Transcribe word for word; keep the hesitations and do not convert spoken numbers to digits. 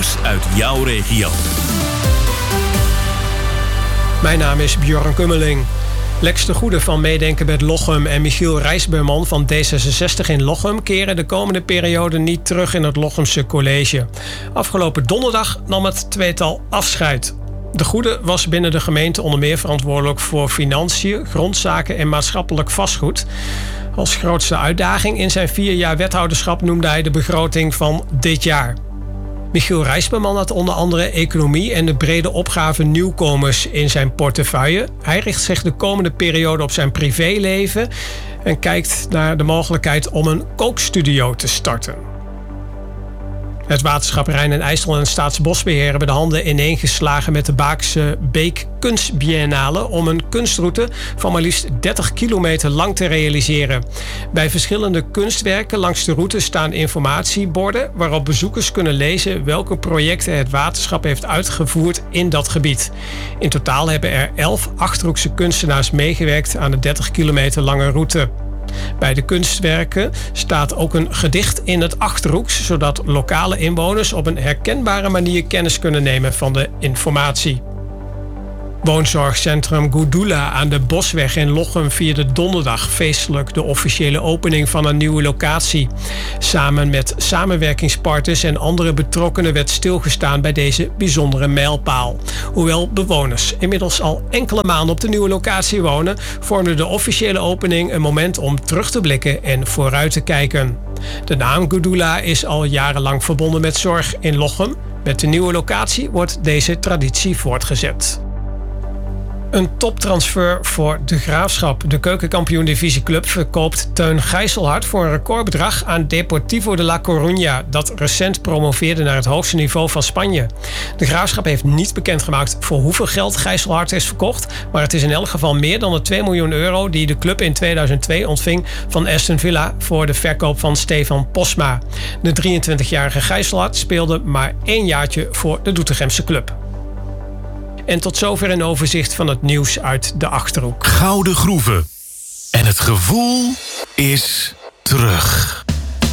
nieuws uit jouw regio. Mijn naam is Björn Kummeling. Lex de Goede van Meedenken met Lochem en Michiel Rijsberman van D zesenzestig in Lochem keren de komende periode niet terug in het Lochemse college. Afgelopen donderdag nam het tweetal afscheid. De Goede was binnen de gemeente onder meer verantwoordelijk voor financiën, grondzaken en maatschappelijk vastgoed. Als grootste uitdaging in zijn vier jaar wethouderschap noemde hij de begroting van dit jaar. Michiel Rijsberman had onder andere economie en de brede opgave nieuwkomers in zijn portefeuille. Hij richt zich de komende periode op zijn privéleven en kijkt naar de mogelijkheid om een kookstudio te starten. Het waterschap Rijn en IJssel en Staatsbosbeheer hebben de handen ineengeslagen met de Baakse Beek Kunstbiennale om een kunstroute van maar liefst dertig kilometer lang te realiseren. Bij verschillende kunstwerken langs de route staan informatieborden waarop bezoekers kunnen lezen welke projecten het waterschap heeft uitgevoerd in dat gebied. In totaal hebben er elf Achterhoekse kunstenaars meegewerkt aan de dertig kilometer lange route. Bij de kunstwerken staat ook een gedicht in het Achterhoeks, zodat lokale inwoners op een herkenbare manier kennis kunnen nemen van de informatie. Woonzorgcentrum Gudula aan de Bosweg in Lochem vierde donderdag feestelijk de officiële opening van een nieuwe locatie. Samen met samenwerkingspartners en andere betrokkenen werd stilgestaan bij deze bijzondere mijlpaal. Hoewel bewoners inmiddels al enkele maanden op de nieuwe locatie wonen, vormde de officiële opening een moment om terug te blikken en vooruit te kijken. De naam Gudula is al jarenlang verbonden met zorg in Lochem. Met de nieuwe locatie wordt deze traditie voortgezet. Een toptransfer voor de Graafschap. De keukenkampioen-divisieclub verkoopt Teun Gijselhart voor een recordbedrag aan Deportivo de La Coruña, dat recent promoveerde naar het hoogste niveau van Spanje. De Graafschap heeft niet bekendgemaakt voor hoeveel geld Gijselhart is verkocht, maar het is in elk geval meer dan de twee miljoen euro die de club in tweeduizend twee ontving van Aston Villa voor de verkoop van Stefan Posma. De drieëntwintigjarige Gijselhart speelde maar één jaartje voor de Doetinchemse club. En tot zover een overzicht van het nieuws uit de Achterhoek. Gouden Groeven. En het gevoel is terug.